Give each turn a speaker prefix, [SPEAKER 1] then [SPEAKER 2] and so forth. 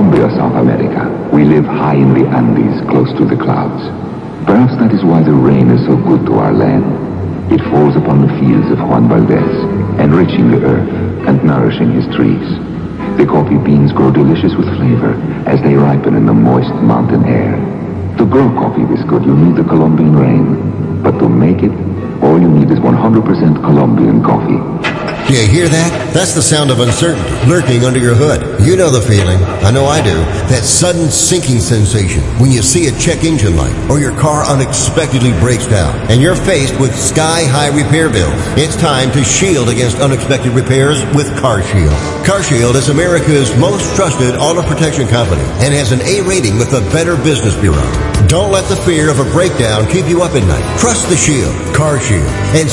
[SPEAKER 1] Colombia, South America. We live high in the Andes, close to the clouds. Perhaps that is why the rain is so good to our land. It falls upon the fields of Juan Valdez, enriching the earth and nourishing his trees. The coffee beans grow delicious with flavor as they ripen in the moist mountain air. To grow coffee this good, you need the Colombian rain. But to make it, all you need is 100% Colombian coffee.
[SPEAKER 2] Do you hear that? That's the sound of uncertainty lurking under your hood. You know the feeling. I know I do. That sudden sinking sensation when you see a check engine light or your car unexpectedly breaks down and you're faced with sky-high repair bills. It's time to shield against unexpected repairs with CarShield. CarShield is America's most trusted auto protection company and has an A rating with the Better Business Bureau. Don't let the fear of a breakdown keep you up at night. Trust the Shield, CarShield, and